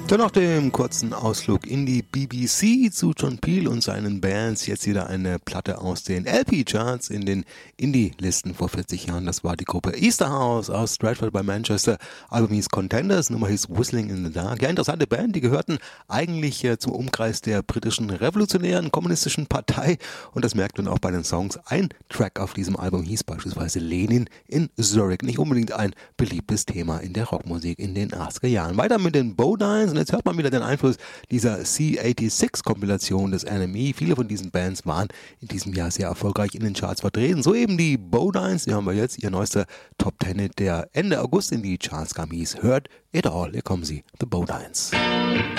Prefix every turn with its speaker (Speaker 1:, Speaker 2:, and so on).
Speaker 1: Dann nach dem kurzen Ausflug in die BBC zu John Peel und seinen Bands jetzt wieder eine Platte aus den LP-Charts in den Indie-Listen vor 40 Jahren. Das war die Gruppe Easterhouse aus Stratford bei Manchester. Album hieß Contenders, Nummer hieß Whistling in the Dark. Ja, interessante Band, die gehörten eigentlich zum Umkreis der britischen revolutionären kommunistischen Partei und das merkt man auch bei den Songs. Ein Track auf diesem Album hieß beispielsweise Lenin in Zurich. Nicht unbedingt ein beliebtes Thema in der Rockmusik in den 80er Jahren. Weiter mit den Bodines und jetzt hört man wieder den Einfluss dieser C86-Kompilation des NME. Viele von diesen Bands waren in diesem Jahr sehr erfolgreich in den Charts vertreten. So eben die Bodines, die haben wir jetzt, ihr neuester Top 10, der Ende August in die Charts kam, hieß Heard It All. Hier kommen sie, The Bodines.